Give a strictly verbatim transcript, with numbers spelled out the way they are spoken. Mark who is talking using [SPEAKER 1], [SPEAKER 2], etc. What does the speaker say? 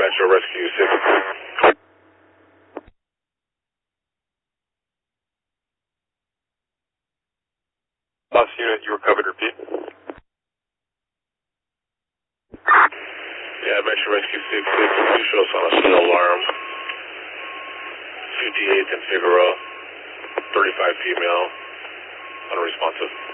[SPEAKER 1] Metro Rescue six. Last unit, you were covered, repeat. Yeah, Metro Rescue six six, two shows on a still alarm. fifty-eighth and Figueroa, thirty-five female, unresponsive.